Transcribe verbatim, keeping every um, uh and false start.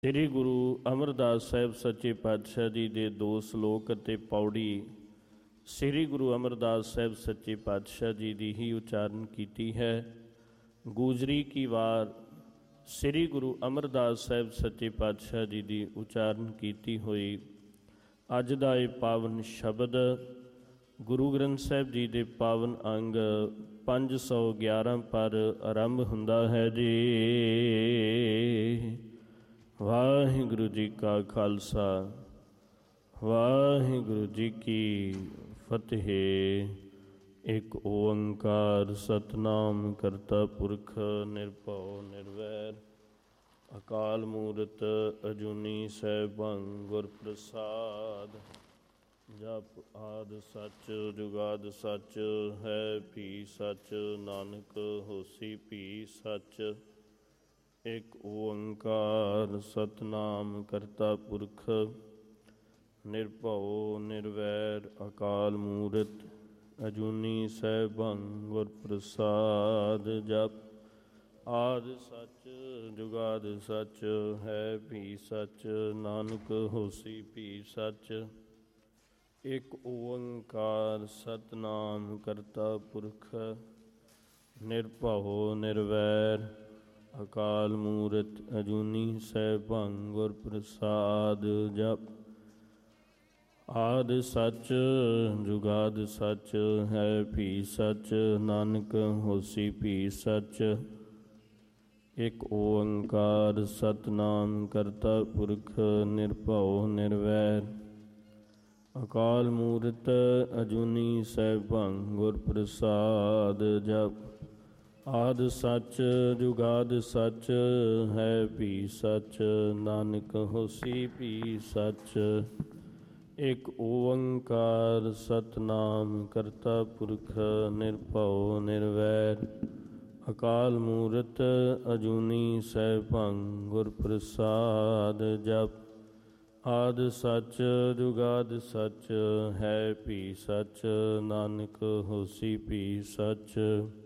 ਸ੍ਰੀ ਗੁਰੂ ਅਮਰਦਾਸ ਸਾਹਿਬ ਸੱਚੇ ਪਾਤਸ਼ਾਹ ਜੀ ਦੇ ਦੋ ਸਲੋਕ ਅਤੇ ਪੌੜੀ ਸ੍ਰੀ ਗੁਰੂ ਅਮਰਦਾਸ ਸਾਹਿਬ ਸੱਚੇ ਪਾਤਸ਼ਾਹ ਜੀ ਦੀ ਹੀ ਉਚਾਰਨ ਕੀਤੀ ਹੈ। ਗੂਜਰੀ ਕੀ ਵਾਰ ਸ੍ਰੀ ਗੁਰੂ ਅਮਰਦਾਸ ਸਾਹਿਬ ਸੱਚੇ ਪਾਤਸ਼ਾਹ ਜੀ ਦੀ ਉਚਾਰਨ ਕੀਤੀ ਹੋਈ ਅੱਜ ਦਾ ਇਹ ਪਾਵਨ ਸ਼ਬਦ ਗੁਰੂ ਗ੍ਰੰਥ ਸਾਹਿਬ ਜੀ ਦੇ ਪਾਵਨ ਅੰਗ ਪੰਜ ਸੌ ਗਿਆਰਾਂ ਪਰ ਆਰੰਭ ਹੁੰਦਾ ਹੈ ਜੀ। ਵਾਹਿਗੁਰੂ ਜੀ ਕਾ ਖਾਲਸਾ ਵਾਹਿਗੁਰੂ ਜੀ ਕੀ ਫਤਿਹ। ਇੱਕ ਓੰਕਾਰ ਸਤਿਨਾਮ ਕਰਤਾ ਪੁਰਖ ਨਿਰਭਉ ਨਿਰਵੈਰ ਅਕਾਲ ਮੂਰਤ ਅਜੂਨੀ ਸੈਭੰ ਗੁਰ ਪ੍ਰਸਾਦ। ਜਪ ਆਦਿ ਸੱਚ ਜੁਗਾਦਿ ਸੱਚ ਹੈ ਭੀ ਸੱਚ ਨਾਨਕ ਹੋਸੀ ਭੀ ਸੱਚ। ਇੱਕ ਓੰਕਾਰ ਸਤਿਨਾਮ ਕਰਤਾ ਪੁਰਖ ਨਿਰਭਉ ਨਿਰਵੈਰ ਅਕਾਲ ਮੂਰਤ ਅਜੂਨੀ ਸੈਭੰ ਗੁਰ ਪ੍ਰਸਾਦ। ਜਪ ਆਦਿ ਸੱਚ ਜੁਗਾਦਿ ਸੱਚ ਹੈ ਭੀ ਸੱਚ ਨਾਨਕ ਹੋਸੀ ਭੀ ਸੱਚ। ਇੱਕ ਓੰਕਾਰ ਸਤਿਨਾਮ ਕਰਤਾ ਪੁਰਖ ਨਿਰਭਉ ਨਿਰਵੈਰ ਅਕਾਲ ਮੂਰਤ ਅਜੂਨੀ ਸੈਭੰ ਗੁਰ ਪ੍ਰਸਾਦ। ਜਪ ਆਦਿ ਸੱਚ ਜੁਗਾਦਿ ਸੱਚ ਹੈ ਭੀ ਸੱਚ ਨਾਨਕ ਹੋਸੀ ਭੀ ਸੱਚ। ਇੱਕ ਓੰਕਾਰ ਸਤਿਨਾਮ ਕਰਤਾ ਪੁਰਖ ਨਿਰਭਉ ਨਿਰਵੈਰ ਅਕਾਲ ਮੂਰਤ ਅਜੂਨੀ ਸੈਭੰ ਗੁਰ ਪ੍ਰਸਾਦ। ਜਪ ਆਦਿ ਸੱਚ ਜੁਗਾਦਿ ਸੱਚ ਹੈ ਭੀ ਸੱਚ ਨਾਨਕ ਹੋਸੀ ਭੀ ਸੱਚ। ਇੱਕ ਓੰਕਾਰ ਸਤਿਨਾਮ ਕਰਤਾ ਪੁਰਖ ਨਿਰਭਉ ਨਿਰਵੈਰ ਅਕਾਲ ਮੂਰਤ ਅਜੂਨੀ ਸੈਭੰ ਗੁਰ ਪ੍ਰਸਾਦ। ਜਪ ਆਦਿ ਸੱਚ ਜੁਗਾਦਿ ਸੱਚ ਹੈ ਭੀ ਸੱਚ ਨਾਨਕ ਹੋਸੀ ਭੀ ਸੱਚ।